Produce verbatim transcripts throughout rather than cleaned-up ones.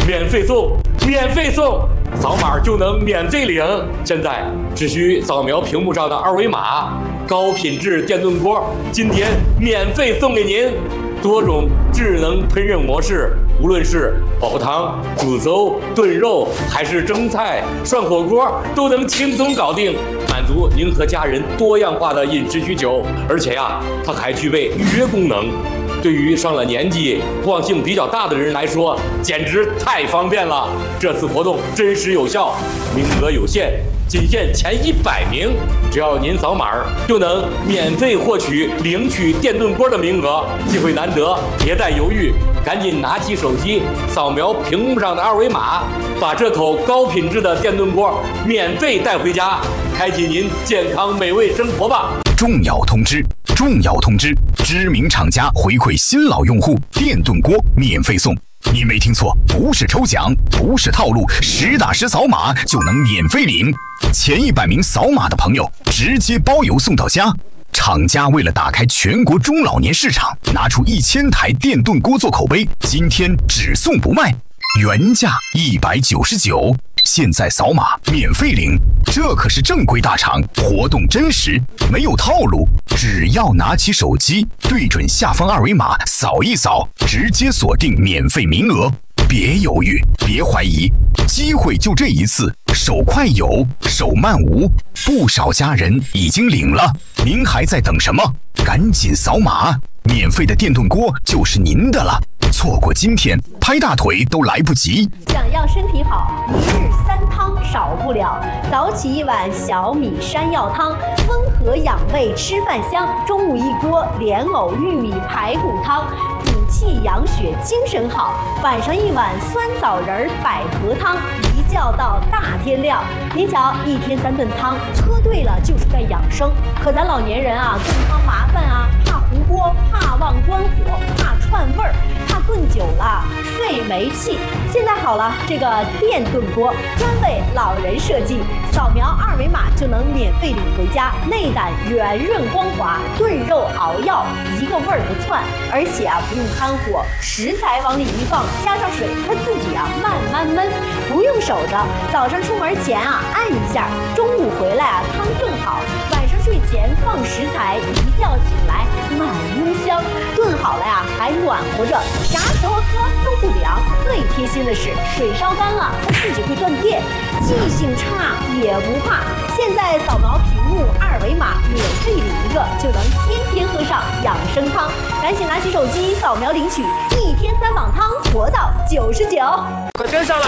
免费送，免费送，扫码就能免费领。现在只需扫描屏幕上的二维码，高品质电炖锅今天免费送给您。多种智能烹饪模式，无论是煲汤、煮粥、炖肉，还是蒸菜、涮火锅，都能轻松搞定，满足您和家人多样化的饮食需求。而且呀、啊，它还具备预约功能。对于上了年纪、惯性比较大的人来说，简直太方便了。这次活动真实有效，名额有限，仅限前一百名。只要您扫码，就能免费获取领取电炖锅的名额。机会难得，别再犹豫，赶紧拿起手机，扫描屏幕上的二维码，把这口高品质的电炖锅免费带回家，开启您健康美味生活吧。 重要通知！重要通知！知名厂家回馈新老用户，电炖锅免费送。你没听错，不是抽奖，不是套路，实打实扫码就能免费领。前一百名扫码的朋友，直接包邮送到家。厂家为了打开全国中老年市场，拿出一千台电炖锅做口碑，今天只送不卖，原价一百九十九，现在扫码免费领。这可是正规大厂，活动真实，没有套路。只要拿起手机，对准下方二维码扫一扫，直接锁定免费名额。别犹豫，别怀疑，机会就这一次，手快有，手慢无。不少家人已经领了，您还在等什么？赶紧扫码，免费的电炖锅就是您的了。错过今天，拍大腿都来不及。 想要身体好，一日三汤少不了。早起一碗小米山药汤，温和养胃，吃饭香。中午一锅莲藕玉米排骨汤，补气养血，精神好。晚上一碗酸枣仁百合汤，一觉到大天亮。您瞧，一天三顿汤，喝对了就是在养生。可咱老年人啊，炖汤麻烦啊，怕糊锅，怕忘关火，怕串味儿，怕炖久了费煤气。现在好了，这个电炖锅专为老人设计，扫描二维码就能免费领回家，内胆圆润光滑，炖肉熬药一个味儿不窜，而且啊不用看火，食材往里一放，加上水，它自己啊慢慢焖，不用守着。早上出门前啊按一下，中午回来啊汤正好，晚上睡前放食材，一觉醒来满屋香，炖好了呀还暖和着，啥时候喝都不凉。最贴心的是，水烧干了它自己会断电，记性差也不怕。现在扫描屏幕二维码，免费领一个，就能天天喝上养生汤。赶紧拿起手机扫描领取，一天三碗汤，活到九十九。 快跟上了！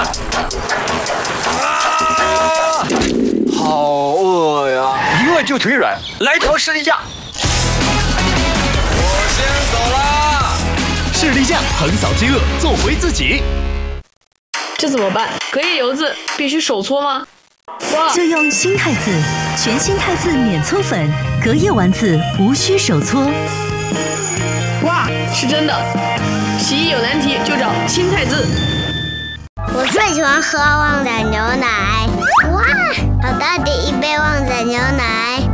啊，好饿呀！ 一饿就腿软，来条士力架。 我先走啦！ 士力架横扫饥饿，做回自己。 这怎么办？隔夜油渍必须手搓吗？ 就用新汰渍，全新汰渍免搓粉，隔夜丸子无需手搓。 哇，是真的！洗衣有难题就找新汰渍。 我最喜欢喝旺仔牛奶。哇，好大的一杯旺仔牛奶。